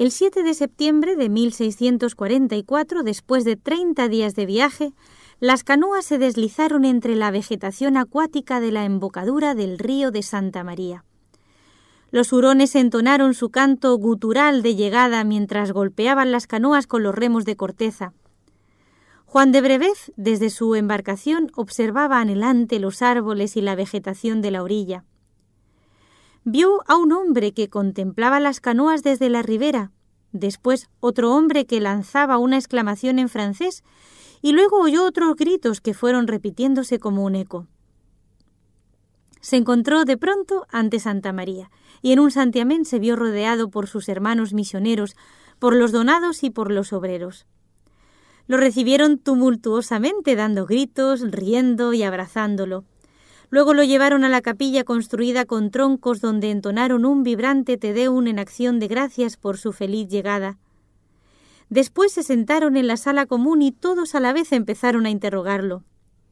El 7 de septiembre de 1644, después de 30 días de viaje, las canoas se deslizaron entre la vegetación acuática de la embocadura del río de Santa María. Los hurones entonaron su canto gutural de llegada mientras golpeaban las canoas con los remos de corteza. Juan de Brevez, desde su embarcación, observaba anhelante los árboles y la vegetación de la orilla. Vio a un hombre que contemplaba las canoas desde la ribera, después otro hombre que lanzaba una exclamación en francés y luego oyó otros gritos que fueron repitiéndose como un eco. Se encontró de pronto ante Santa María y en un santiamén se vio rodeado por sus hermanos misioneros, por los donados y por los obreros. Lo recibieron tumultuosamente, dando gritos, riendo y abrazándolo. Luego lo llevaron a la capilla construida con troncos donde entonaron un vibrante Te Deum en acción de gracias por su feliz llegada. Después se sentaron en la sala común y todos a la vez empezaron a interrogarlo.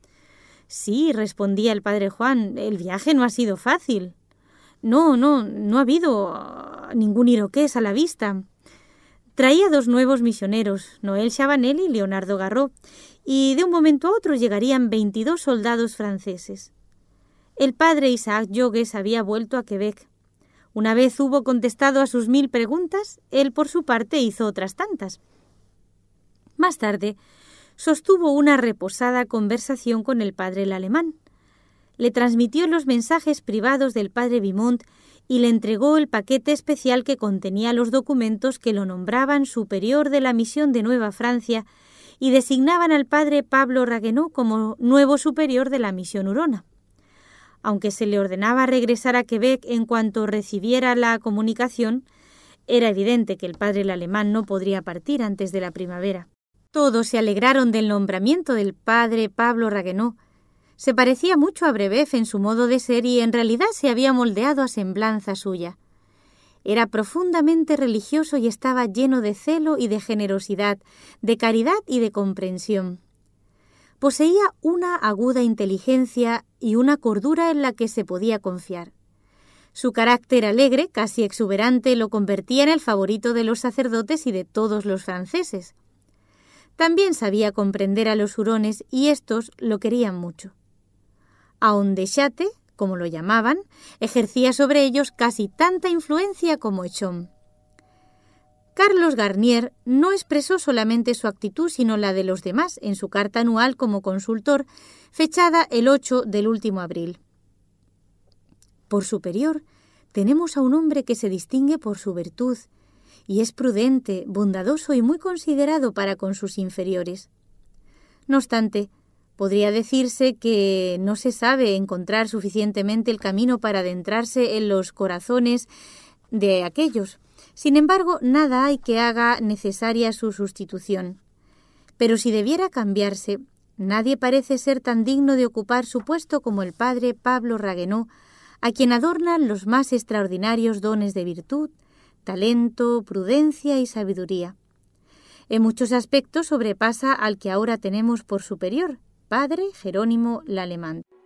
Sí, respondía el padre Juan, el viaje no ha sido fácil. No ha habido ningún iroqués a la vista. Traía 2 nuevos misioneros, Noel Chabanel y Leonardo Garrot, y de un momento a otro llegarían 22 soldados franceses. El padre Isaac Jogues había vuelto a Quebec. Una vez hubo contestado a sus 1000 preguntas, él por su parte hizo otras tantas. Más tarde, sostuvo una reposada conversación con el padre Lallemant. Le transmitió los mensajes privados del padre Vimont y le entregó el paquete especial que contenía los documentos que lo nombraban superior de la misión de Nueva Francia y designaban al padre Pablo Ragueneau como nuevo superior de la misión hurona. Aunque se le ordenaba regresar a Quebec en cuanto recibiera la comunicación, era evidente que el padre Lallemant no podría partir antes de la primavera. Todos se alegraron del nombramiento del padre Pablo Ragueneau. Se parecía mucho a Brebeuf en su modo de ser y en realidad se había moldeado a semblanza suya. Era profundamente religioso y estaba lleno de celo y de generosidad, de caridad y de comprensión. Poseía una aguda inteligencia y una cordura en la que se podía confiar. Su carácter alegre, casi exuberante, lo convertía en el favorito de los sacerdotes y de todos los franceses. También sabía comprender a los hurones y éstos lo querían mucho. Aondechate, como lo llamaban, ejercía sobre ellos casi tanta influencia como Echon. Carlos Garnier no expresó solamente su actitud, sino la de los demás en su carta anual como consultor, fechada el 8 del último abril. Por superior, tenemos a un hombre que se distingue por su virtud, y es prudente, bondadoso y muy considerado para con sus inferiores. No obstante, podría decirse que no se sabe encontrar suficientemente el camino para adentrarse en los corazones de aquellos. Sin embargo, nada hay que haga necesaria su sustitución. Pero si debiera cambiarse, nadie parece ser tan digno de ocupar su puesto como el padre Pablo Ragueneau, a quien adornan los más extraordinarios dones de virtud, talento, prudencia y sabiduría. En muchos aspectos sobrepasa al que ahora tenemos por superior, padre Jerónimo Lallemant.